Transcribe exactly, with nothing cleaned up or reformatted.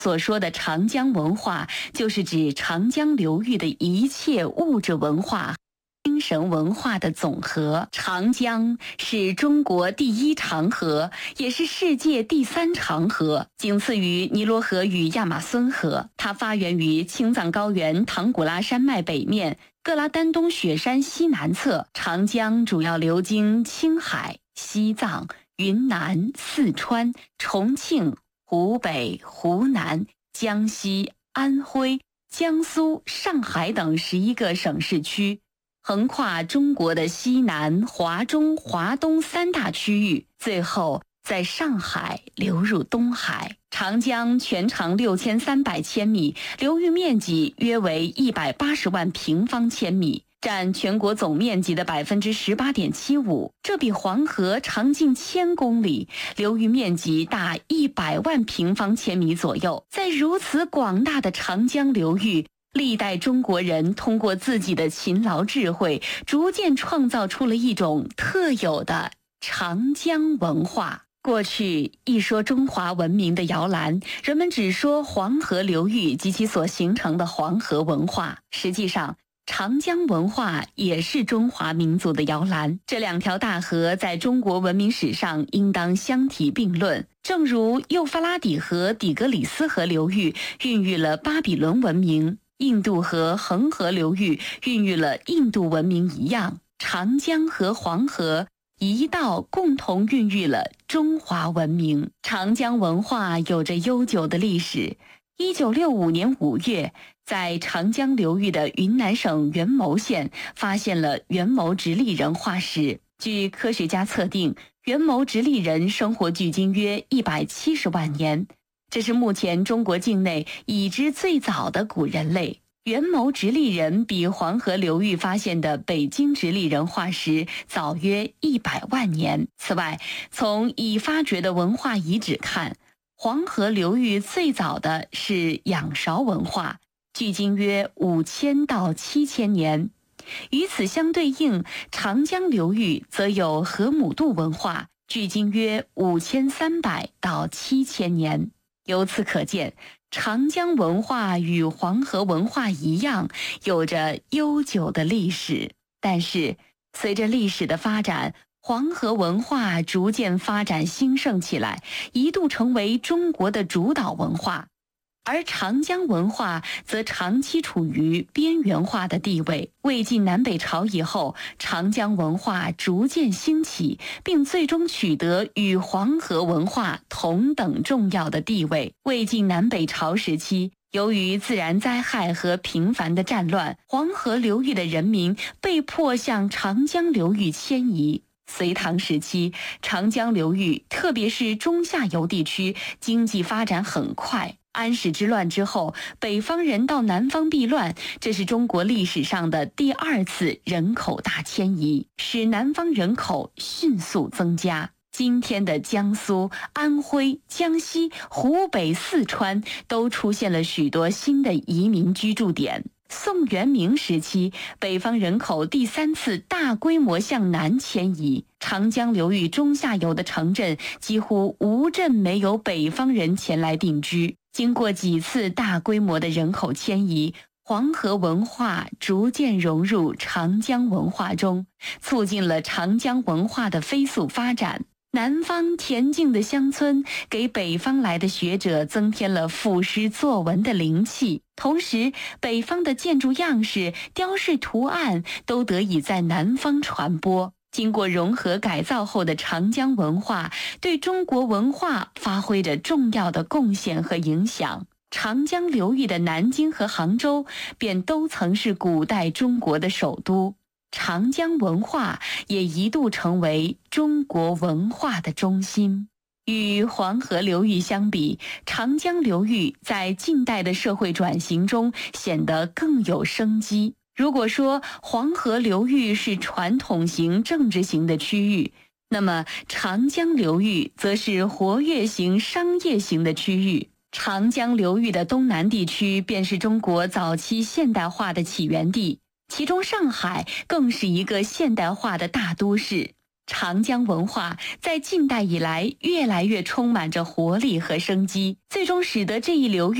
所说的长江文化，就是指长江流域的一切物质文化、精神文化的总和。长江是中国第一长河，也是世界第三长河，仅次于尼罗河与亚马孙河。它发源于青藏高原唐古拉山脉北面，各拉丹东雪山西南侧。长江主要流经青海、西藏、云南、四川、重庆、湖北、湖南、江西、安徽、江苏、上海等十一个省市区，横跨中国的西南、华中、华东三大区域，最后在上海流入东海。长江全长六千三百千米，流域面积约为一百八十万平方千米，占全国总面积的 百分之十八点七五， 这比黄河长近千公里，流域面积大一百万平方千米左右。在如此广大的长江流域，历代中国人通过自己的勤劳智慧，逐渐创造出了一种特有的长江文化。过去一说中华文明的摇篮，人们只说黄河流域及其所形成的黄河文化，实际上长江文化也是中华民族的摇篮。这两条大河在中国文明史上应当相提并论，正如幼发拉底河、底格里斯河流域孕育了巴比伦文明，印度河、恒河流域孕育了印度文明一样，长江和黄河一道共同孕育了中华文明。长江文化有着悠久的历史。一九六五年五月，在长江流域的云南省元谋县发现了元谋直立人化石。据科学家测定，元谋直立人生活距今约一百七十万年，这是目前中国境内已知最早的古人类。元谋直立人比黄河流域发现的北京直立人化石早约一百万年。此外，从已发掘的文化遗址看，黄河流域最早的是仰韶文化，距今约五千到七千年。与此相对应，长江流域则有河姆渡文化，距今约五千三百到七千年。由此可见，长江文化与黄河文化一样，有着悠久的历史。但是，随着历史的发展，黄河文化逐渐发展兴盛起来，一度成为中国的主导文化。而长江文化则长期处于边缘化的地位。魏晋南北朝以后，长江文化逐渐兴起，并最终取得与黄河文化同等重要的地位。魏晋南北朝时期，由于自然灾害和频繁的战乱，黄河流域的人民被迫向长江流域迁移。隋唐时期，长江流域，特别是中下游地区，经济发展很快。安史之乱之后，北方人到南方避乱，这是中国历史上的第二次人口大迁移，使南方人口迅速增加。今天的江苏、安徽、江西、湖北、四川都出现了许多新的移民居住点。宋元明时期，北方人口第三次大规模向南迁移，长江流域中下游的城镇几乎无镇没有北方人前来定居。经过几次大规模的人口迁移，黄河文化逐渐融入长江文化中，促进了长江文化的飞速发展。南方恬静的乡村给北方来的学者增添了赋诗作文的灵气，同时北方的建筑样式、雕饰图案都得以在南方传播。经过融合改造后的长江文化对中国文化发挥着重要的贡献和影响。长江流域的南京和杭州便都曾是古代中国的首都，长江文化也一度成为中国文化的中心。与黄河流域相比，长江流域在近代的社会转型中显得更有生机。如果说黄河流域是传统型政治型的区域，那么长江流域则是活跃型商业型的区域。长江流域的东南地区便是中国早期现代化的起源地，其中上海更是一个现代化的大都市。 长江文化在近代以来越来越充满着活力和生机，最终使得这一流域